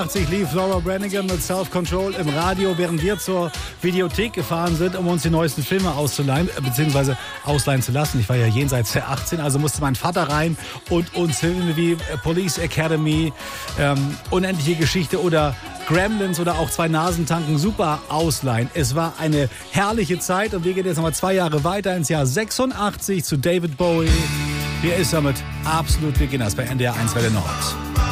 80 lief Laura Branigan mit Self-Control im Radio, während wir zur Videothek gefahren sind, um uns die neuesten Filme auszuleihen, beziehungsweise ausleihen zu lassen. Ich war ja jenseits der 18, also musste mein Vater rein und uns Filme wie Police Academy, Unendliche Geschichte oder Gremlins oder auch Zwei Nasentanken super ausleihen. Es war eine herrliche Zeit und wir gehen jetzt nochmal 2 Jahre weiter ins Jahr 86 zu David Bowie. Hier ist er mit Absolut Beginners bei NDR 1 Welle Nord.